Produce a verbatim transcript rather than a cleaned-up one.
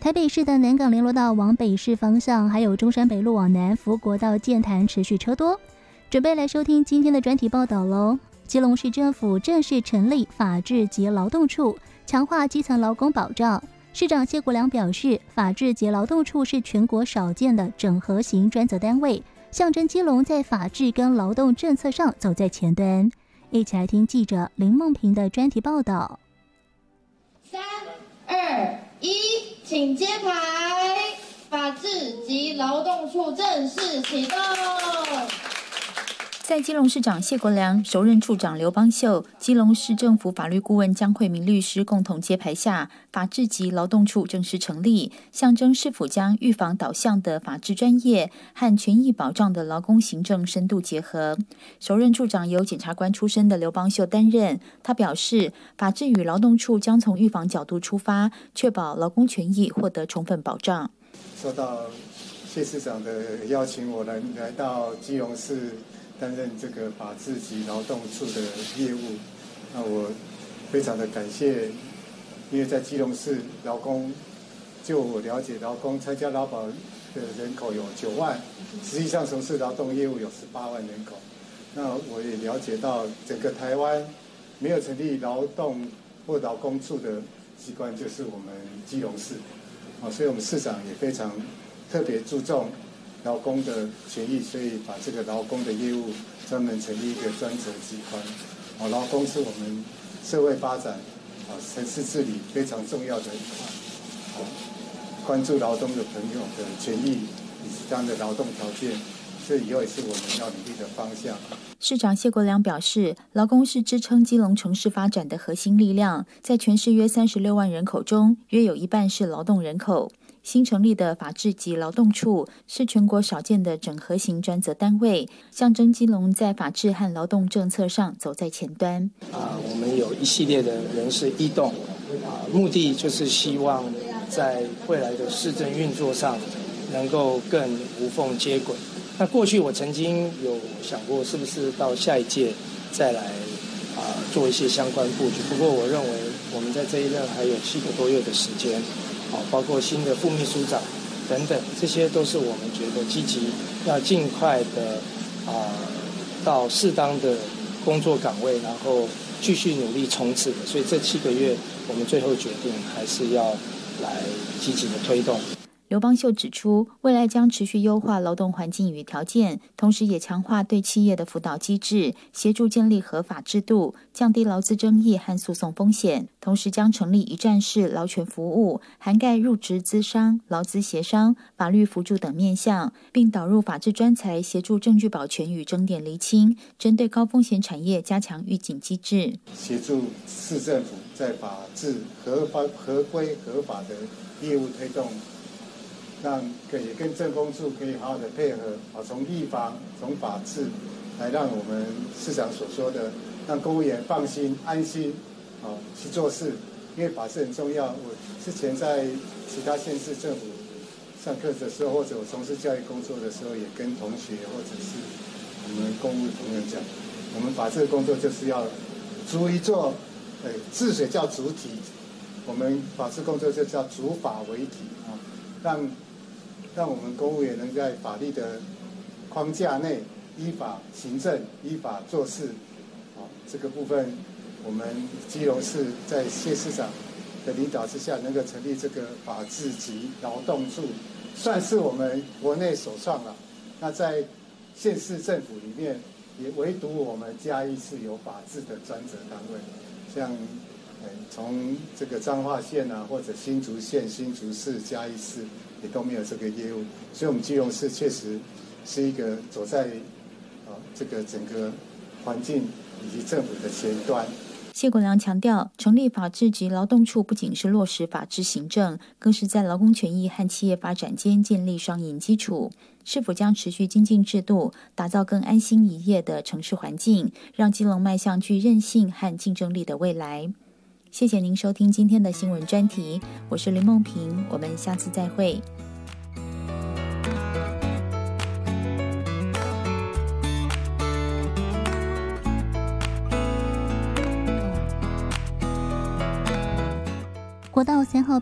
台北市的南港联络道往北市方向，还有中山北路往南福国道剑潭持续车多。准备来收听今天的专题报道喽。基隆市政府正式成立法制及劳动处，强化基层劳工保障。市长谢国良表示，法制及劳动处是全国少见的整合型专责单位，象征基隆在法制跟劳动政策上走在前端。一起来听记者林梦平的专题报道。 三二一，请揭牌！法制及劳动处正式启动。 在基隆市长谢国良、首任处长刘邦秀、基隆市政府法律顾问江惠民律师共同揭牌下，法制及劳动处正式成立，象征市府将预防导向的法治专业和权益保障的劳工行政深度结合。首任处长由检察官出身的刘邦秀担任，他表示，法制与劳动处将从预防角度出发，确保劳工权益获得充分保障。 受到谢市长的邀请，我来来到基隆市担任这个法制及劳动处的业务，那我非常的感谢，因为在基隆市劳工，就我了解，劳工参加劳保的人口有九万，实际上从事劳动业务有十八万人口。那我也了解到，整个台湾没有成立劳动或劳工处的机关，就是我们基隆市，啊，所以我们市长也非常特别注重劳工的权益，所以把这个劳工的业务专门成立一个专责机关。哦，劳工是我们社会发展、啊城市治理非常重要的一块。哦，关注劳动的朋友的权益以及他们的劳动条件，这以后也是我们要努力的方向。 市长谢国良表示，劳工是支撑基隆城市发展的核心力量，在全市约三十六万人口中，约有一半是劳动人口。新成立的法制及劳动处是全国少见的整合型专责单位，象征基隆在法治和劳动政策上走在前端。 啊，我们有一系列的人事异动，啊，目的就是希望在未来的市政运作上能够更无缝接轨。那过去我曾经有想过，是不是到下一届再来啊做一些相关布局？不过我认为我们在这一任还有七个多月的时间。包括新的副秘书长等等，这些都是我们觉得积极要尽快的啊、呃、到适当的工作岗位，然后继续努力冲刺的。所以这七个月，我们最后决定还是要来积极的推动。 刘邦秀指出，未来将持续优化劳动环境与条件，同时也强化对企业的辅导机制，协助建立合法制度，降低劳资争议和诉讼风险。同时将成立一站式劳权服务，涵盖入职咨商、劳资协商、法律辅助等面向，并导入法治专才，协助证据保全与争点厘清，针对高风险产业加强预警机制， 协助市政府在法治合法、合规、合法的业务推动。让也跟政风处可以好好的配合，啊，从立法、从法治，来让我们市长所说的，让公务员放心、安心，啊，去做事。因为法治很重要。我之前在其他县市政府上课的时候，或者我从事教育工作的时候，也跟同学或者是我们公务同仁讲，我们法治的工作就是要逐一做，呃，治水叫主体，我们法治工作就叫主法为体啊，让。让我们公务员能在法律的框架内依法行政、依法做事。好，这个部分我们基隆市在谢市长的领导之下，能够成立这个法制及劳动处，算是我们国内首创了。那在县市政府里面，也唯独我们嘉义市有法制的专责单位，像呃从这个彰化县啊，或者新竹县、新竹市、嘉义市。也都没有这个业务，所以我们基隆市确实是一个走在啊这个整个环境以及政府的前端。 谢国良强调，成立法制及劳动处不仅是落实法治行政，更是在劳工权益和企业发展间建立双赢基础。市府将持续精进制度，打造更安心宜业的城市环境，让基隆迈向具韧性和竞争力的未来。谢谢您收听今天的新闻专题，我是林梦萍，我们下次再会。 国道三号